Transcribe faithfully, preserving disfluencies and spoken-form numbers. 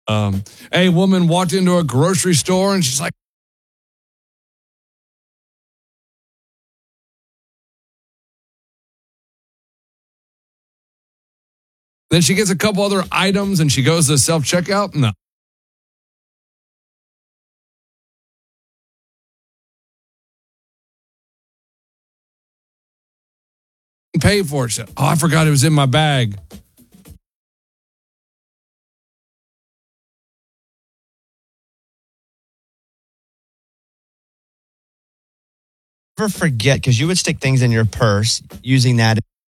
Um, a woman walked into a grocery store and she's like, then she gets a couple other items and she goes to self-checkout. No. Pay for it. She said, oh, I forgot it was in my bag. Never forget, because you would stick things in your purse using that